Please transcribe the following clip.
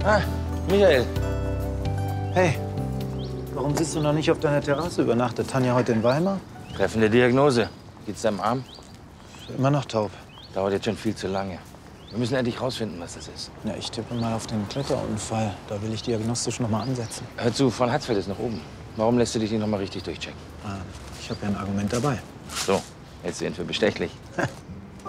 Ah, Michael. Hey, warum sitzt du noch nicht auf deiner Terrasse? Übernachtet Tanja heute in Weimar? Treffende Diagnose. Geht's deinem Arm? Immer noch taub. Dauert jetzt schon viel zu lange. Wir müssen endlich rausfinden, was das ist. Ja, ich tippe mal auf den Kletterunfall. Da will ich diagnostisch noch mal ansetzen. Hör zu, von Hatzfeld ist nach oben. Warum lässt du dich nicht noch mal richtig durchchecken? Ich habe ja ein Argument dabei. So, hältst du ihn für bestechlich?